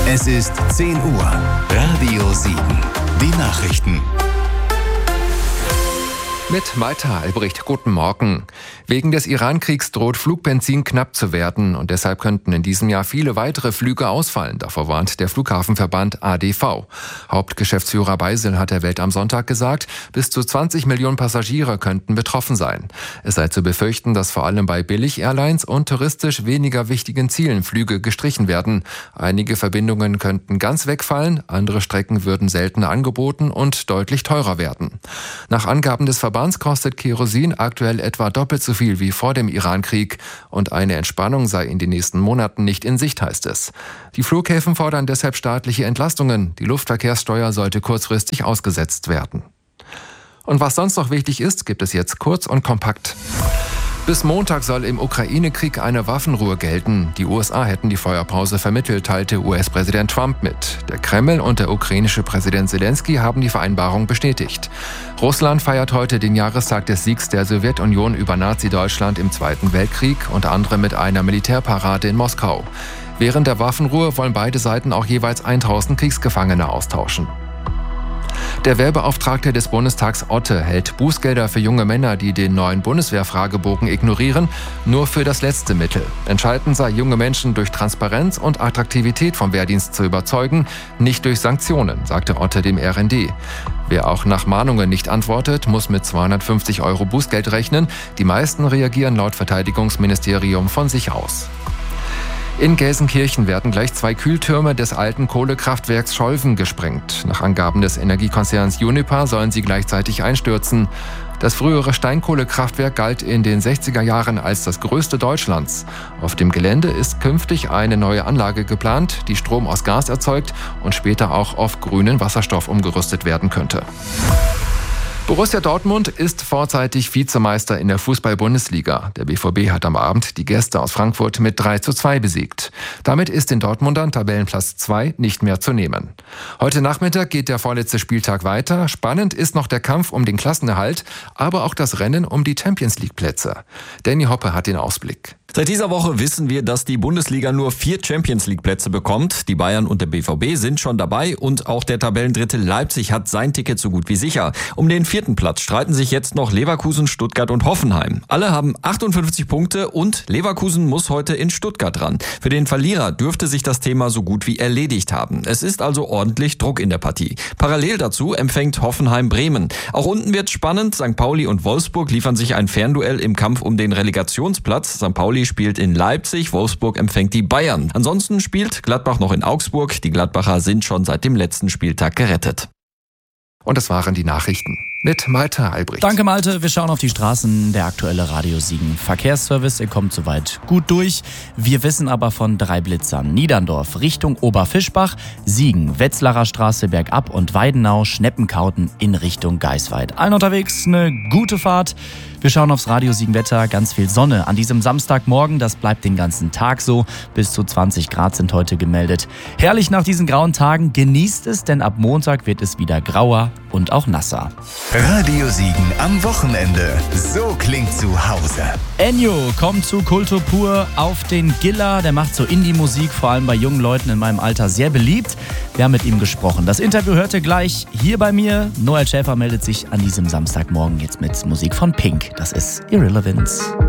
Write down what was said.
Es ist 10 Uhr. Radio 7. Die Nachrichten. Mit Malta Albrecht, guten Morgen. Wegen des Iran-Kriegs droht Flugbenzin knapp zu werden und deshalb könnten in diesem Jahr viele weitere Flüge ausfallen. Davor warnt der Flughafenverband ADV. Hauptgeschäftsführer Beisel hat der Welt am Sonntag gesagt, bis zu 20 Millionen Passagiere könnten betroffen sein. Es sei zu befürchten, dass vor allem bei Billig-Airlines und touristisch weniger wichtigen Zielen Flüge gestrichen werden. Einige Verbindungen könnten ganz wegfallen, andere Strecken würden seltener angeboten und deutlich teurer werden. Nach Angaben des Verbands kostet Kerosin aktuell etwa doppelt so viel wie vor dem Iran-Krieg und eine Entspannung sei in den nächsten Monaten nicht in Sicht, heißt es. Die Flughäfen fordern deshalb staatliche Entlastungen. Die Luftverkehrssteuer sollte kurzfristig ausgesetzt werden. Und was sonst noch wichtig ist, gibt es jetzt kurz und kompakt. Bis Montag soll im Ukraine-Krieg eine Waffenruhe gelten. Die USA hätten die Feuerpause vermittelt, teilte US-Präsident Trump mit. Der Kreml und der ukrainische Präsident Zelensky haben die Vereinbarung bestätigt. Russland feiert heute den Jahrestag des Siegs der Sowjetunion über Nazi-Deutschland im Zweiten Weltkrieg, unter anderem mit einer Militärparade in Moskau. Während der Waffenruhe wollen beide Seiten auch jeweils 1000 Kriegsgefangene austauschen. Der Wehrbeauftragte des Bundestags Otte hält Bußgelder für junge Männer, die den neuen Bundeswehrfragebogen ignorieren, nur für das letzte Mittel. Entscheidend sei, junge Menschen durch Transparenz und Attraktivität vom Wehrdienst zu überzeugen, nicht durch Sanktionen, sagte Otte dem RND. Wer auch nach Mahnungen nicht antwortet, muss mit 250 € Bußgeld rechnen. Die meisten reagieren laut Verteidigungsministerium von sich aus. In Gelsenkirchen werden gleich 2 Kühltürme des alten Kohlekraftwerks Scholven gesprengt. Nach Angaben des Energiekonzerns Uniper sollen sie gleichzeitig einstürzen. Das frühere Steinkohlekraftwerk galt in den 60er Jahren als das größte Deutschlands. Auf dem Gelände ist künftig eine neue Anlage geplant, die Strom aus Gas erzeugt und später auch auf grünen Wasserstoff umgerüstet werden könnte. Borussia Dortmund ist vorzeitig Vizemeister in der Fußball-Bundesliga. Der BVB hat am Abend die Gäste aus Frankfurt mit 3:2 besiegt. Damit ist den Dortmundern Tabellenplatz 2 nicht mehr zu nehmen. Heute Nachmittag geht der vorletzte Spieltag weiter. Spannend ist noch der Kampf um den Klassenerhalt, aber auch das Rennen um die Champions-League-Plätze. Danny Hoppe hat den Ausblick. Seit dieser Woche wissen wir, dass die Bundesliga nur 4 Champions-League-Plätze bekommt. Die Bayern und der BVB sind schon dabei und auch der Tabellendritte Leipzig hat sein Ticket so gut wie sicher. Um den 4. Platz streiten sich jetzt noch Leverkusen, Stuttgart und Hoffenheim. Alle haben 58 Punkte und Leverkusen muss heute in Stuttgart ran. Für den Verlierer dürfte sich das Thema so gut wie erledigt haben. Es ist also ordentlich Druck in der Partie. Parallel dazu empfängt Hoffenheim Bremen. Auch unten wird's spannend. St. Pauli und Wolfsburg liefern sich ein Fernduell im Kampf um den Relegationsplatz. St. Pauli spielt in Leipzig, Wolfsburg empfängt die Bayern. Ansonsten spielt Gladbach noch in Augsburg. Die Gladbacher sind schon seit dem letzten Spieltag gerettet. Und das waren die Nachrichten mit Malte Albrecht. Danke Malte, wir schauen auf die Straßen. Der aktuelle Radio Siegen Verkehrsservice, ihr kommt soweit gut durch. Wir wissen aber von 3 Blitzern. Niederndorf Richtung Oberfischbach, Siegen, Wetzlarer Straße bergab und Weidenau, Schneppenkauten in Richtung Geisweid. Allen unterwegs eine gute Fahrt. Wir schauen aufs Radio Siegen Wetter, ganz viel Sonne an diesem Samstagmorgen, das bleibt den ganzen Tag so. Bis zu 20 Grad sind heute gemeldet. Herrlich nach diesen grauen Tagen, genießt es, denn ab Montag wird es wieder grauer und auch nasser. Radio Siegen am Wochenende. So klingt zu Hause. Ennio kommt zu Kultur pur auf den Giller. Der macht so Indie-Musik, vor allem bei jungen Leuten in meinem Alter, sehr beliebt. Wir haben mit ihm gesprochen. Das Interview hört ihr gleich hier bei mir. Noel Schäfer meldet sich an diesem Samstagmorgen jetzt mit Musik von Pink. Das ist Irrelevance.